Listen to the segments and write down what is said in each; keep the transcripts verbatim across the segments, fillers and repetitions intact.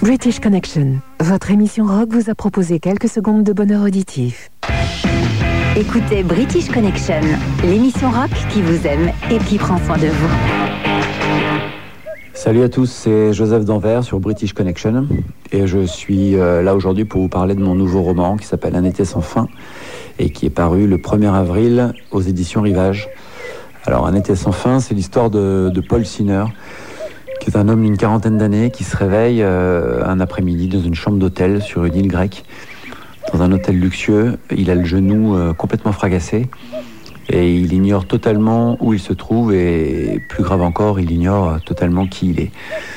British Connection, votre émission rock vous a proposé quelques secondes de bonheur auditif. Écoutez British Connection, l'émission rock qui vous aime et qui prend soin de vous. Salut à tous, c'est Joseph Danvers sur British Connection et je suis euh, là aujourd'hui pour vous parler de mon nouveau roman qui s'appelle Un été sans fin et qui est paru le premier avril aux éditions Rivage. Alors Un été sans fin, c'est l'histoire de, de Paul Sinner, qui est un homme d'une quarantaine d'années qui se réveille euh, un après-midi dans une chambre d'hôtel sur une île grecque, dans un hôtel luxueux. Il a le genou euh, complètement fracassé et il ignore totalement où il se trouve et plus grave encore, il ignore totalement qui il est.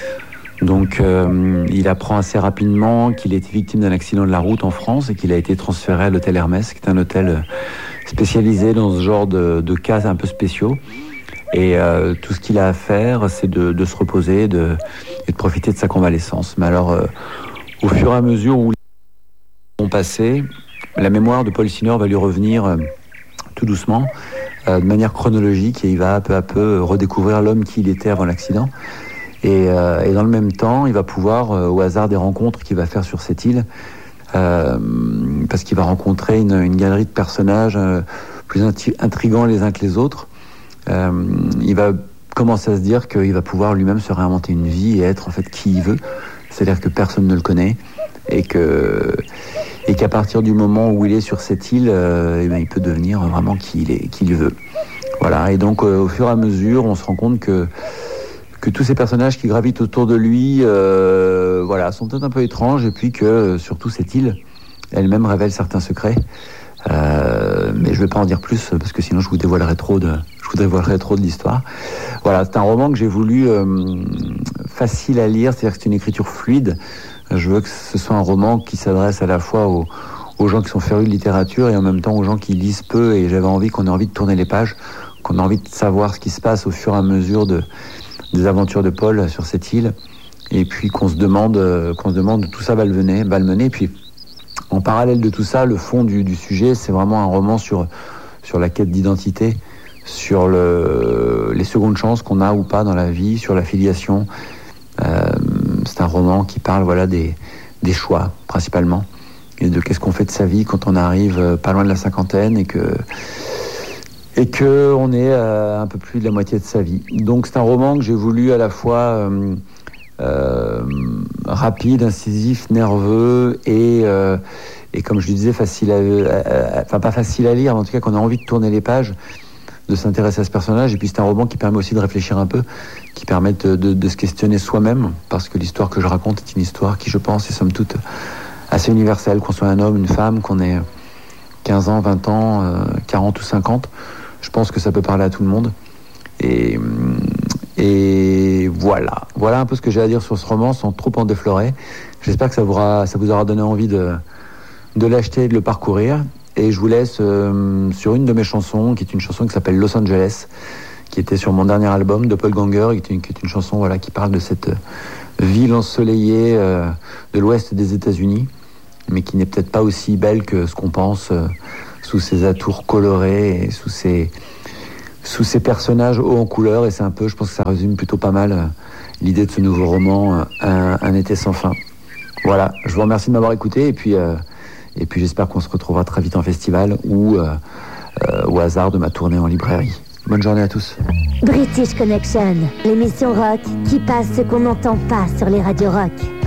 Donc euh, il apprend assez rapidement qu'il a été victime d'un accident de la route en France et qu'il a été transféré à l'hôtel Hermès, qui est un hôtel spécialisé dans ce genre de, de cas un peu spéciaux. Et euh, tout ce qu'il a à faire, c'est de, de se reposer de, et de profiter de sa convalescence. Mais alors, euh, au fur et à mesure où les années vont passer, la mémoire de Paul Sinner va lui revenir euh, tout doucement, euh, de manière chronologique, et il va peu à peu redécouvrir l'homme qu'il était avant l'accident. Et, euh, et dans le même temps, il va pouvoir, euh, au hasard des rencontres qu'il va faire sur cette île, euh, parce qu'il va rencontrer une, une galerie de personnages euh, plus inti- intrigants les uns que les autres, Euh, il va commencer à se dire qu'il va pouvoir lui-même se réinventer une vie et être en fait qui il veut, c'est-à-dire que personne ne le connaît et que et qu'à partir du moment où il est sur cette île, euh, eh bien, il peut devenir vraiment qui il est, qui il veut. Voilà. Et donc euh, au fur et à mesure, on se rend compte que que tous ces personnages qui gravitent autour de lui, euh, voilà, sont peut-être un peu étranges et puis que surtout cette île elle-même révèle certains secrets. Euh, mais je ne vais pas en dire plus parce que sinon je vous dévoilerai trop de, je vous dévoilerai trop de l'histoire. Voilà, c'est un roman que j'ai voulu euh, facile à lire, c'est-à-dire que c'est une écriture fluide. Je veux que ce soit un roman qui s'adresse à la fois aux, aux gens qui sont férus de littérature et en même temps aux gens qui lisent peu. Et j'avais envie qu'on ait envie de tourner les pages, qu'on ait envie de savoir ce qui se passe au fur et à mesure de, des aventures de Paul sur cette île. Et puis qu'on se demande, qu'on se demande où tout ça va le mener, va le mener. Et puis en parallèle de tout ça, le fond du, du sujet, c'est vraiment un roman sur, sur la quête d'identité, sur le, les secondes chances qu'on a ou pas dans la vie, sur la filiation. Euh, c'est un roman qui parle voilà, des, des choix, principalement, et de qu'est-ce qu'on fait de sa vie quand on arrive pas loin de la cinquantaine et que et que on est à un peu plus de la moitié de sa vie. Donc c'est un roman que j'ai voulu à la fois... Euh, Euh, rapide, incisif, nerveux et, euh, et comme je le disais, facile à, à, à, enfin pas facile à lire, mais en tout cas qu'on a envie de tourner les pages, de s'intéresser à ce personnage. Et puis c'est un roman qui permet aussi de réfléchir un peu, qui permet de, de, de se questionner soi-même, parce que l'histoire que je raconte est une histoire qui, je pense, est somme toute assez universelle, qu'on soit un homme, une femme, qu'on ait quinze ans, vingt ans, euh, quarante ou cinquante. Je pense que ça peut parler à tout le monde. Et... Et voilà, voilà un peu ce que j'ai à dire sur ce roman sans trop en déflorer. J'espère que ça vous aura, ça vous aura donné envie de, de l'acheter et de le parcourir. Et je vous laisse euh, sur une de mes chansons, qui est une chanson qui s'appelle Los Angeles, qui était sur mon dernier album, Doppelganger, qui est une, qui est une chanson voilà, qui parle de cette ville ensoleillée euh, de l'ouest des États-Unis, mais qui n'est peut-être pas aussi belle que ce qu'on pense, euh, sous ses atours colorés et sous ses... sous ces personnages hauts en couleur, et c'est un peu, je pense que ça résume plutôt pas mal euh, l'idée de ce nouveau roman, euh, un, un été sans fin. Voilà, je vous remercie de m'avoir écouté, et puis, euh, et puis j'espère qu'on se retrouvera très vite en festival ou euh, euh, au hasard de ma tournée en librairie. Bonne journée à tous. British Connection, l'émission rock qui passe ce qu'on n'entend pas sur les radios rock.